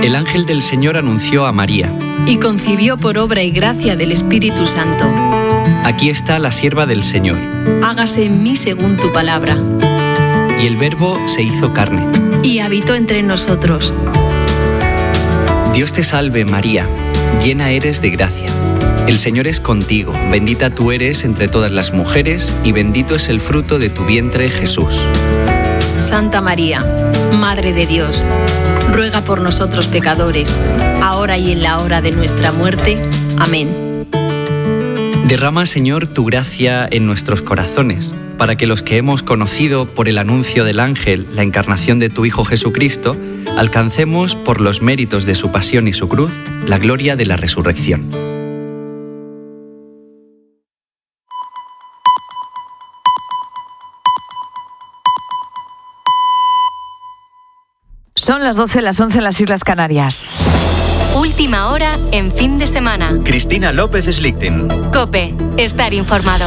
El ángel del Señor anunció a María. Y concibió por obra y gracia del Espíritu Santo. Aquí está la sierva del Señor. Hágase en mí según tu palabra. Y el Verbo se hizo carne. Y habitó entre nosotros. Dios te salve, María, llena eres de gracia. El Señor es contigo, bendita tú eres entre todas las mujeres, y bendito es el fruto de tu vientre, Jesús. Santa María, Madre de Dios, ruega por nosotros pecadores, ahora y en la hora de nuestra muerte. Amén. Derrama, Señor, tu gracia en nuestros corazones, para que los que hemos conocido por el anuncio del ángel la encarnación de tu Hijo Jesucristo, alcancemos, por los méritos de su pasión y su cruz, la gloria de la resurrección. Son las 12, las 11 en las Islas Canarias. Última hora en fin de semana. Cristina López Slichting. COPE. Estar informado.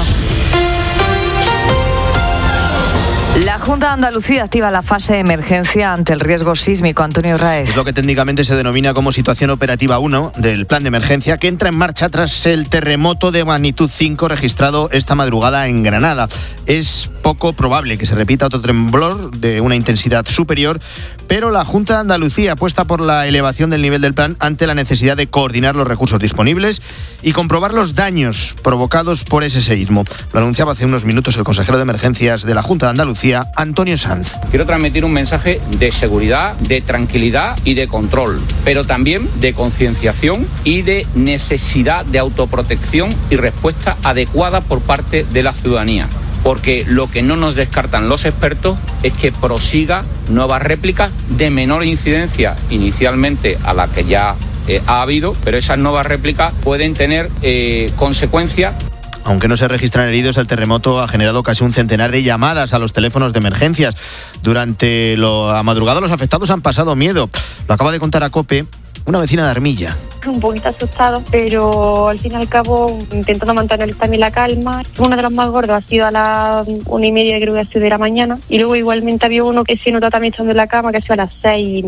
La Junta de Andalucía activa la fase de emergencia ante el riesgo sísmico. Antonio Raez. Es lo que técnicamente se denomina como situación operativa 1 del plan de emergencia, que entra en marcha tras el terremoto de magnitud 5 registrado esta madrugada en Granada. Es poco probable que se repita otro temblor de una intensidad superior, pero la Junta de Andalucía apuesta por la elevación del nivel del plan ante la necesidad de coordinar los recursos disponibles y comprobar los daños provocados por ese seísmo. Lo anunciaba hace unos minutos el consejero de Emergencias de la Junta de Andalucía, Antonio Sanz. Quiero transmitir un mensaje de seguridad, de tranquilidad y de control, pero también de concienciación y de necesidad de autoprotección y respuesta adecuada por parte de la ciudadanía. Porque lo que no nos descartan los expertos es que prosiga nuevas réplicas de menor incidencia inicialmente a la que ya ha habido, pero esas nuevas réplicas pueden tener consecuencias. Aunque no se registran heridos, el terremoto ha generado casi un centenar de llamadas a los teléfonos de emergencias. Durante la madrugada los afectados han pasado miedo. Lo acaba de contar a COPE una vecina de Armilla. Un poquito asustado, pero al fin y al cabo intentando mantener también la calma. Uno de los más gordos ha sido a las 1:30, creo que ha sido de la mañana, y luego igualmente había uno que se nota también estando en la cama, que ha sido a las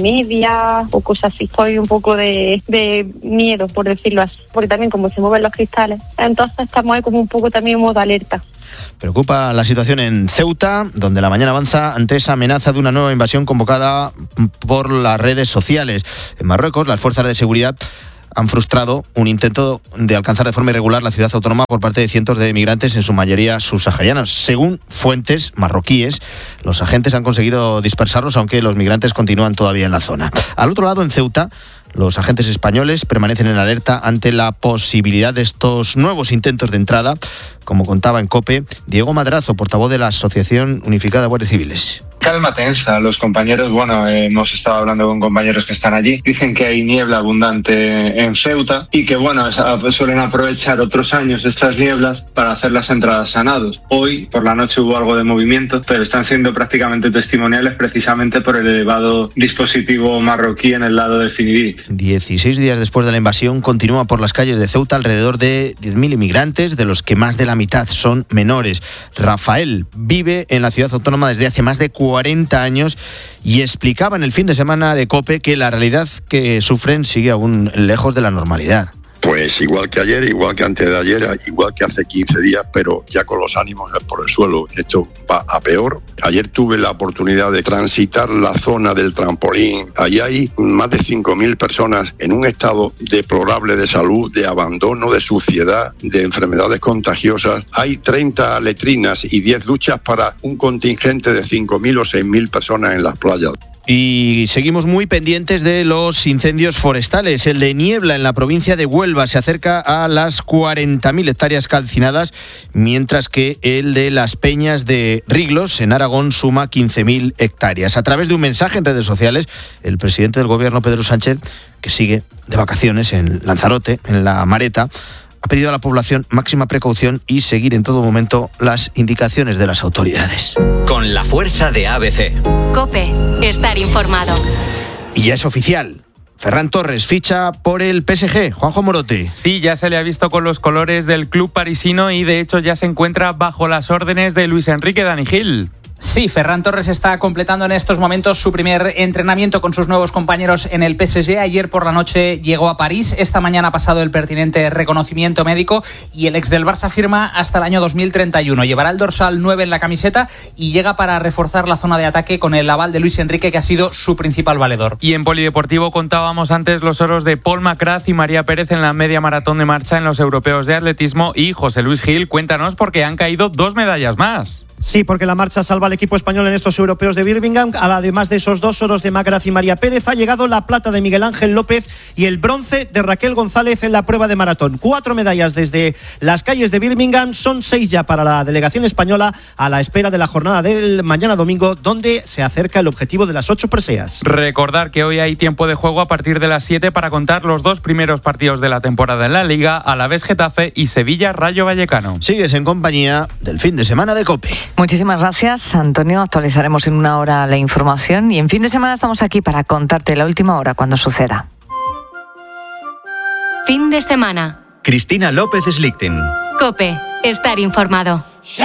6:30 o cosas así. Estoy un poco de miedo, por decirlo así, porque también como se mueven los cristales, entonces estamos ahí como un poco también en modo alerta. Preocupa la situación en Ceuta, donde la mañana avanza ante esa amenaza de una nueva invasión convocada por las redes sociales. En Marruecos, las fuerzas de seguridad han frustrado un intento de alcanzar de forma irregular la ciudad autónoma por parte de cientos de migrantes, en su mayoría subsaharianos. Según fuentes marroquíes, los agentes han conseguido dispersarlos, aunque los migrantes continúan todavía en la zona. Al otro lado, en Ceuta, los agentes españoles permanecen en alerta ante la posibilidad de estos nuevos intentos de entrada, como contaba en COPE Diego Madrazo, portavoz de la Asociación Unificada de Guardias Civiles. Calma tensa, los compañeros, hemos estado hablando con compañeros que están allí, dicen que hay niebla abundante en Ceuta y que suelen aprovechar otros años estas nieblas para hacer las entradas a nados. Hoy por la noche hubo algo de movimiento, pero están siendo prácticamente testimoniales precisamente por el elevado dispositivo marroquí en el lado de Finidí. 16 días después de la invasión, continúa por las calles de Ceuta alrededor de 10.000 inmigrantes, de los que más de la mitad son menores. Rafael vive en la ciudad autónoma desde hace más de 40 años y explicaba en el fin de semana de COPE que la realidad que sufren sigue aún lejos de la normalidad. Pues igual que ayer, igual que antes de ayer, igual que hace 15 días, pero ya con los ánimos por el suelo. Esto va a peor. Ayer tuve la oportunidad de transitar la zona del trampolín. Allí hay más de 5.000 personas en un estado deplorable de salud, de abandono, de suciedad, de enfermedades contagiosas. Hay 30 letrinas y 10 duchas para un contingente de 5.000 o 6.000 personas en las playas. Y seguimos muy pendientes de los incendios forestales. El de Niebla, en la provincia de Huelva, se acerca a las 40.000 hectáreas calcinadas, mientras que el de Las Peñas de Riglos, en Aragón, suma 15.000 hectáreas. A través de un mensaje en redes sociales, el presidente del gobierno, Pedro Sánchez, que sigue de vacaciones en Lanzarote, en La Mareta, ha pedido a la población máxima precaución y seguir en todo momento las indicaciones de las autoridades. Con la fuerza de ABC. COPE. Estar informado. Y ya es oficial. Ferran Torres ficha por el PSG. Juanjo Morote. Sí, ya se le ha visto con los colores del club parisino y de hecho ya se encuentra bajo las órdenes de Luis Enrique Dani Gil. Sí, Ferran Torres está completando en estos momentos su primer entrenamiento con sus nuevos compañeros en el PSG. Ayer por la noche llegó a París. Esta mañana ha pasado el pertinente reconocimiento médico y el ex del Barça firma hasta el año 2031. Llevará el dorsal 9 en la camiseta y llega para reforzar la zona de ataque con el aval de Luis Enrique, que ha sido su principal valedor. Y en polideportivo contábamos antes los oros de Paul Macrath y María Pérez en la media maratón de marcha en los europeos de atletismo. Y José Luis Gil, cuéntanos porque han caído 2 medallas más. Sí, porque la marcha salva al equipo español en estos europeos de Birmingham. Además de esos 2 oros de Macrath y María Pérez, ha llegado la plata de Miguel Ángel López y el bronce de Raquel González en la prueba de maratón. 4 medallas desde las calles de Birmingham, son 6 ya para la delegación española, a la espera de la jornada del mañana domingo, donde se acerca el objetivo de las 8 preseas. Recordar que hoy hay tiempo de juego a partir de las 7 para contar los 2 primeros partidos de la temporada en la Liga, Alavés Getafe y Sevilla Rayo Vallecano. Sigues en compañía del fin de semana de COPE. Muchísimas gracias, Antonio. Actualizaremos en una hora la información y en fin de semana estamos aquí para contarte la última hora cuando suceda. Fin de semana. Cristina López Slichting. COPE. Estar informado.